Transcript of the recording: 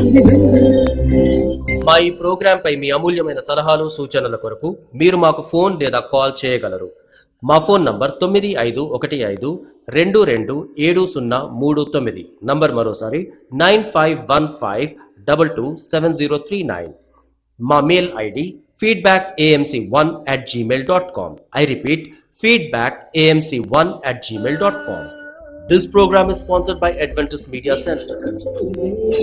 మా ఈ ప్రోగ్రాం పై మీ అమూల్యమైన సలహాలు సూచనల కొరకు మీరు మాకు ఫోన్ లేదా కాల్ చేయగలరు. మా ఫోన్ నంబర్ 9515227039. నంబర్ మరోసారి 9515227039. మా mail ID feedbackamc1@gmail.com. I repeat, feedbackamc1@gmail.com. This program is sponsored by Adventist Media Center.